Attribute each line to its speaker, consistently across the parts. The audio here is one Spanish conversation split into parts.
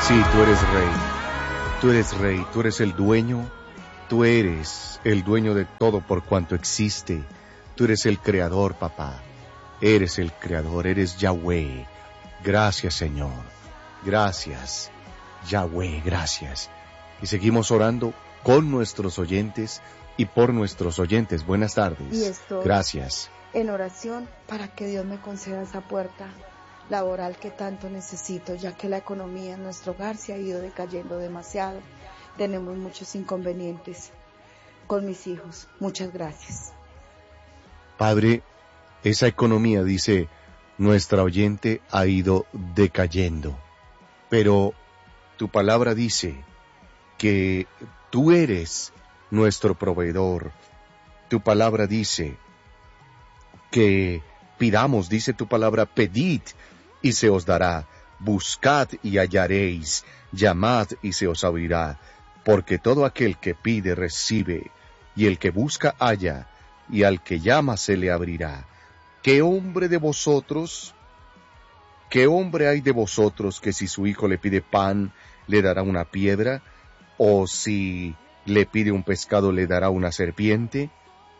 Speaker 1: Sí, tú eres rey, tú eres rey, tú eres el dueño de todo por cuanto existe, tú eres el creador, papá, eres el creador, eres Yahweh. Gracias, Señor, gracias, Yahweh, gracias. Y seguimos orando con nuestros oyentes y por nuestros oyentes. Buenas tardes.
Speaker 2: Y estoy
Speaker 1: Gracias.
Speaker 2: en oración para que Dios me conceda esa puerta laboral que tanto necesito, ya que la economía en nuestro hogar se ha ido decayendo demasiado. Tenemos muchos inconvenientes con mis hijos. Muchas gracias.
Speaker 1: Padre, esa economía, dice nuestra oyente, ha ido decayendo. Pero tu palabra dice que tú eres nuestro proveedor. Tu palabra dice que pidamos, dice tu palabra, pedid y se os dará, buscad y hallaréis, llamad y se os abrirá, porque todo aquel que pide recibe, y el que busca halla, y al que llama se le abrirá. ¿Qué hombre de vosotros, qué hombre hay de vosotros que si su hijo le pide pan, le dará una piedra, o si le pide un pescado, le dará una serpiente?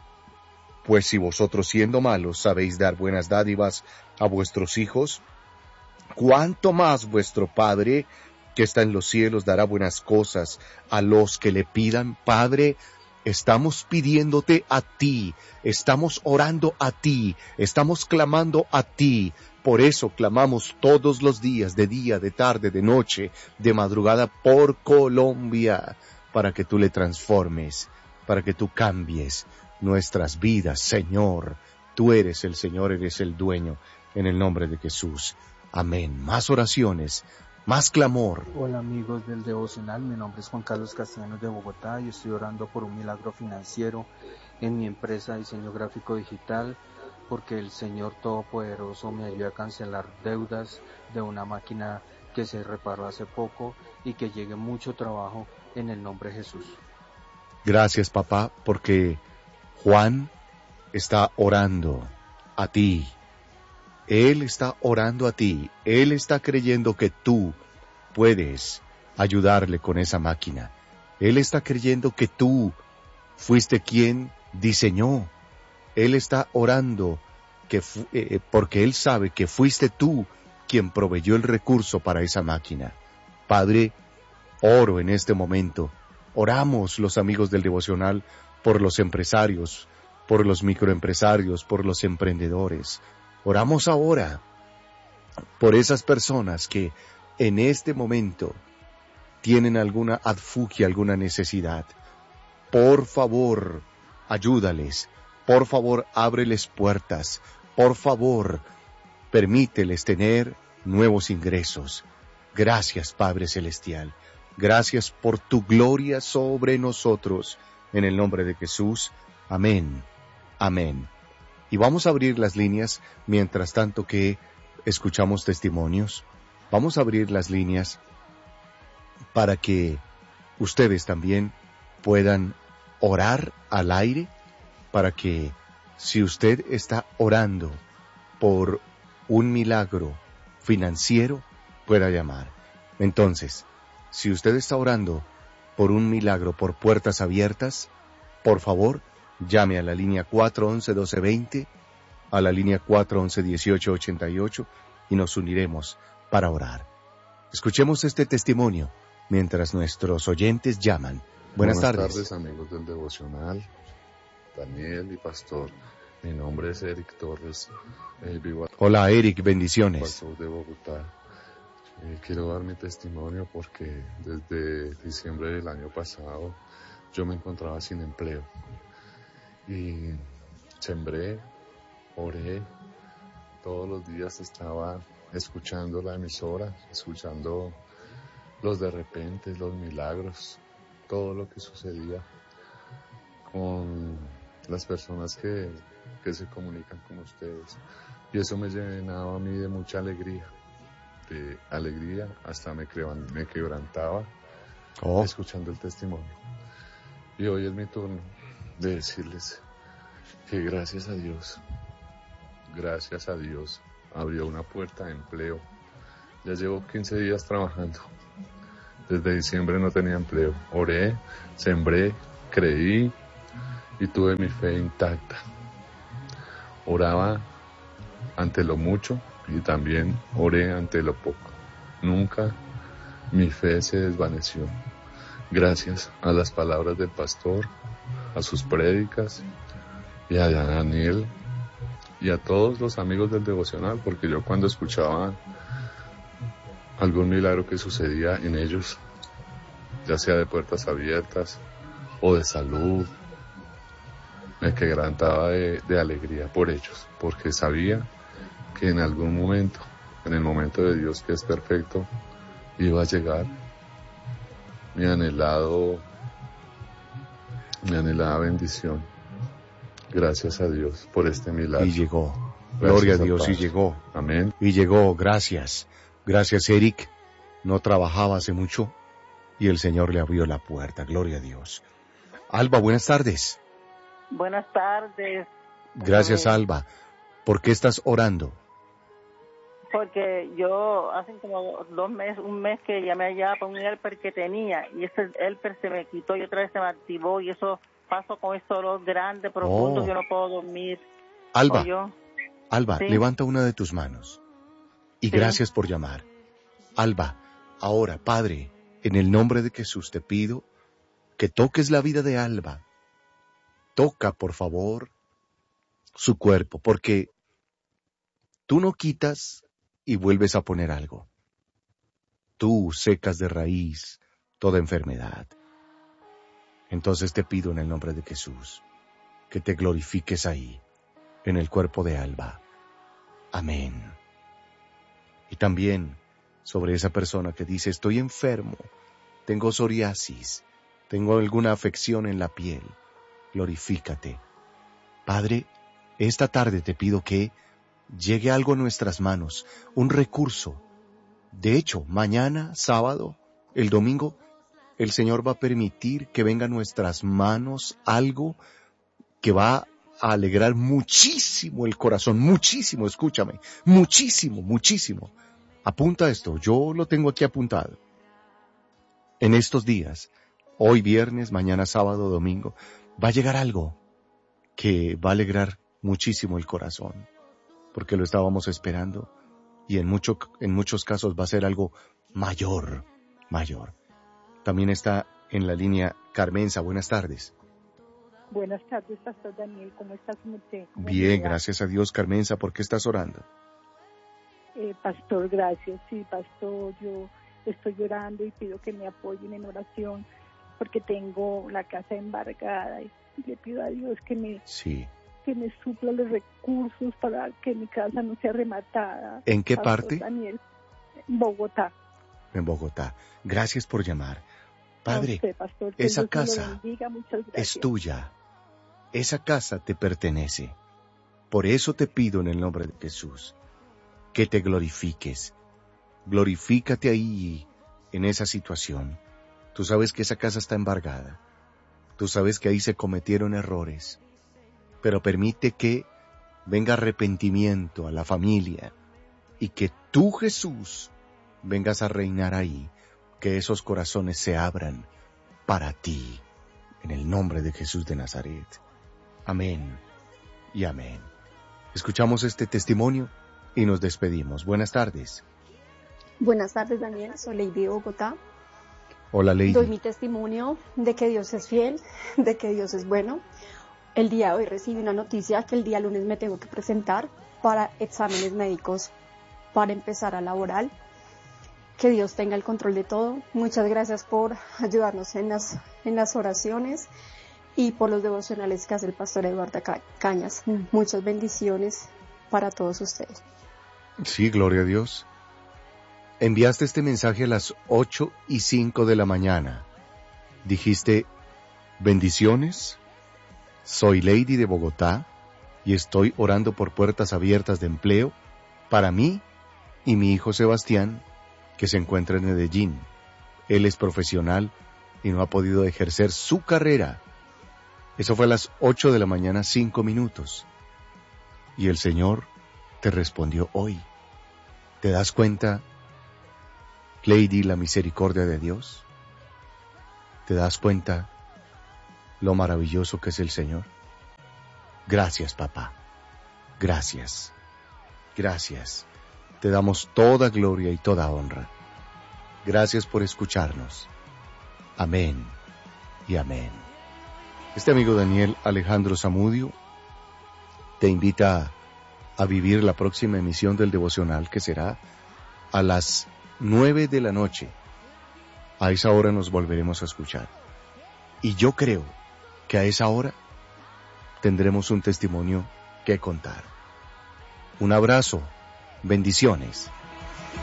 Speaker 1: Pues si vosotros siendo malos sabéis dar buenas dádivas a vuestros hijos, ¿cuánto más vuestro Padre que está en los cielos dará buenas cosas a los que le pidan? Padre, estamos pidiéndote a ti, estamos orando a ti, estamos clamando a ti. Por eso clamamos todos los días, de día, de tarde, de noche, de madrugada, por Colombia, para que tú le transformes, para que tú cambies nuestras vidas, Señor. Tú eres el Señor, eres el dueño, en el nombre de Jesús. Amén. Más oraciones, más clamor.
Speaker 3: Hola amigos del devocional, mi nombre es Juan Carlos Castellanos de Bogotá y estoy orando por un milagro financiero en mi empresa de diseño gráfico digital, porque el Señor Todopoderoso me ayude a cancelar deudas de una máquina que se reparó hace poco y que llegue mucho trabajo en el nombre de Jesús.
Speaker 1: Gracias, papá, porque Juan está orando a ti. Él está orando a ti. Él está creyendo que tú puedes ayudarle con esa máquina. Él está creyendo que tú fuiste quien diseñó. Él está orando porque él sabe que fuiste tú quien proveyó el recurso para esa máquina. Padre, oro en este momento. Oramos los amigos del devocional por los empresarios, por los microempresarios, por los emprendedores. Oramos ahora por esas personas que en este momento tienen alguna adfugia, alguna necesidad. Por favor, ayúdales. Por favor, ábreles puertas. Por favor, permíteles tener nuevos ingresos. Gracias, Padre Celestial. Gracias por tu gloria sobre nosotros. En el nombre de Jesús. Amén. Amén. Y vamos a abrir las líneas mientras tanto que escuchamos testimonios. Vamos a abrir las líneas para que ustedes también puedan orar al aire, para que si usted está orando por un milagro financiero, pueda llamar. Entonces, si usted está orando por un milagro, por puertas abiertas, por favor, llame a la línea 411-1220, a la línea 411-1888 y nos uniremos para orar. Escuchemos este testimonio mientras nuestros oyentes llaman. Buenas tardes.
Speaker 4: Buenas tardes, amigos del devocional, Daniel y Pastor. Mi nombre es Eric Torres. Vivo
Speaker 1: Hola Eric, bendiciones.
Speaker 4: Pastor de Bogotá. Quiero dar mi testimonio porque desde diciembre del año pasado yo me encontraba sin empleo. Y sembré, oré, todos los días estaba escuchando la emisora, escuchando los de repente, los milagros, todo lo que sucedía con las personas que se comunican con ustedes. Y eso me llenaba a mí de mucha alegría, hasta me quebrantaba escuchando el testimonio. Y hoy es mi turno de decirles que gracias a Dios, abrió una puerta de empleo Ya llevo 15 días trabajando. Desde diciembre no tenía empleo. Oré, sembré, creí y tuve mi fe intacta. Oraba ante lo mucho y también oré ante lo poco. Nunca mi fe se desvaneció. Gracias a las palabras del pastor, a sus prédicas y a Daniel y a todos los amigos del devocional, porque yo cuando escuchaba algún milagro que sucedía en ellos, ya sea de puertas abiertas o de salud, me quebrantaba de alegría por ellos, porque sabía que en algún momento, en el momento de Dios que es perfecto, iba a llegar mi anhelada bendición. Gracias a Dios por este milagro.
Speaker 1: Y llegó.
Speaker 4: Gracias,
Speaker 1: Gloria a Dios,
Speaker 4: Padre.
Speaker 1: y llegó.
Speaker 4: Amén.
Speaker 1: Y llegó, gracias. Gracias, Eric. No trabajaba hace mucho y el Señor le abrió la puerta. Gloria a Dios. Alba, buenas tardes.
Speaker 5: Buenas tardes.
Speaker 1: Gracias, Alba. ¿Por qué estás orando?
Speaker 5: Porque yo hace como 2 meses, un mes que llamé allá para un helper que tenía y ese helper se me quitó y otra vez se me activó y eso pasó con ese dolor grande, profundo, que no puedo dormir.
Speaker 1: Alba,
Speaker 5: ¿Oyó?
Speaker 1: Alba,
Speaker 5: ¿Sí?
Speaker 1: levanta una de tus manos. Y
Speaker 5: Sí.
Speaker 1: gracias por llamar. Alba, ahora, Padre, en el nombre de Jesús te pido que toques la vida de Alba. Toca, por favor, su cuerpo, porque tú no quitas y vuelves a poner algo. Tú secas de raíz toda enfermedad. Entonces te pido en el nombre de Jesús que te glorifiques ahí, en el cuerpo de Alba. Amén. Y también sobre esa persona que dice, estoy enfermo, tengo psoriasis, tengo alguna afección en la piel. Glorifícate. Padre, esta tarde te pido que llegue algo a nuestras manos, un recurso. De hecho, mañana, sábado, el domingo, el Señor va a permitir que venga a nuestras manos algo que va a alegrar muchísimo el corazón, muchísimo, escúchame, muchísimo, muchísimo. Apunta esto, yo lo tengo aquí apuntado. En estos días, hoy viernes, mañana sábado, domingo, va a llegar algo que va a alegrar muchísimo el corazón, porque lo estábamos esperando y en muchos casos va a ser algo mayor. También está en la línea Carmenza, buenas tardes.
Speaker 6: Buenas tardes, Pastor Daniel, ¿cómo estás usted?
Speaker 1: Bien, gracias a Dios, Carmenza, ¿por qué estás orando?
Speaker 6: Pastor, gracias. Sí, Pastor, yo estoy llorando y pido que me apoyen en oración porque tengo la casa embargada y le pido a Dios que me supla los recursos para que mi casa no sea rematada.
Speaker 1: ¿En qué
Speaker 6: Pastor
Speaker 1: parte?
Speaker 6: Daniel, Bogotá.
Speaker 1: En Bogotá. Gracias por llamar. Padre,
Speaker 6: usted, Pastor, que
Speaker 1: esa
Speaker 6: Dios me lo
Speaker 1: casa
Speaker 6: bendiga. Muchas gracias.
Speaker 1: es tuya. Esa casa te pertenece. Por eso te pido en el nombre de Jesús que te glorifiques. Glorifícate ahí, en esa situación. Tú sabes que esa casa está embargada. Tú sabes que ahí se cometieron errores. Pero permite que venga arrepentimiento a la familia y que tú, Jesús, vengas a reinar ahí. Que esos corazones se abran para ti. En el nombre de Jesús de Nazaret. Amén y amén. Escuchamos este testimonio y nos despedimos. Buenas tardes.
Speaker 7: Buenas tardes, Daniel. Soy Lady de Bogotá.
Speaker 1: Hola, Lady.
Speaker 7: Doy mi testimonio de que Dios es fiel, de que Dios es bueno. El día de hoy recibí una noticia que el día lunes me tengo que presentar para exámenes médicos para empezar a laborar. Que Dios tenga el control de todo. Muchas gracias por ayudarnos en las oraciones y por los devocionales que hace el pastor Eduardo Cañas. Muchas bendiciones para todos ustedes.
Speaker 1: Sí, gloria a Dios. Enviaste este mensaje a las 8:05 de la mañana. Dijiste, bendiciones, soy Lady de Bogotá y estoy orando por puertas abiertas de empleo para mí y mi hijo Sebastián, que se encuentra en Medellín. Él es profesional y no ha podido ejercer su carrera. Eso fue a las 8 de la mañana, 5 minutos. Y el Señor te respondió hoy. ¿Te das cuenta Lady, la misericordia de Dios? ¿Te das cuenta lo maravilloso que es el Señor? Gracias, papá. Gracias. Gracias. Te damos toda gloria y toda honra. Gracias por escucharnos. Amén y amén. Este amigo Daniel Alejandro Zamudio te invita a vivir la próxima emisión del devocional, que será a las 9 de la noche. A esa hora nos volveremos a escuchar. Y yo creo que a esa hora tendremos un testimonio que contar. Un abrazo, bendiciones.